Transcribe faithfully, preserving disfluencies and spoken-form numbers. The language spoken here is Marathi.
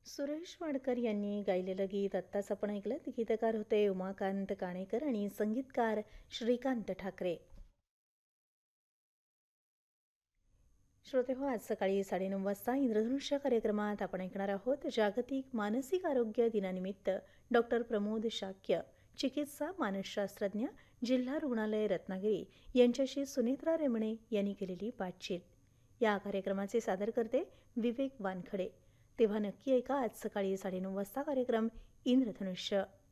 सुरेश वाडकर यांनी गायलेलं गीत आत्ताच आपण ऐकलं. ते गीतकार होते उमाकांत काणेकर आणि संगीतकार श्रीकांत ठाकरे. श्रोतेहो, आज सकाळी साडेनऊ वाजता इंद्रधनुष्य कार्यक्रमात आपण ऐकणार आहोत जागतिक मानसिक आरोग्य दिनानिमित्त डॉक्टर प्रमोद शाक्य, चिकित्सा मानसशास्त्रज्ञ, जिल्हा रुग्णालय रत्नागिरी यांच्याशी सुनेत्रा रेमणे यांनी केलेली बातचीत. या कार्यक्रमाचे सादर करते विवेक वानखडे. तेव्हा नक्की ऐका आज सकाळी साडेनऊ वाजता कार्यक्रम इंद्रधनुष्य.